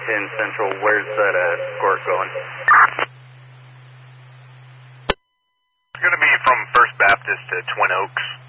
10 Central. Where's that escort going? It's going to be from First Baptist to Twin Oaks.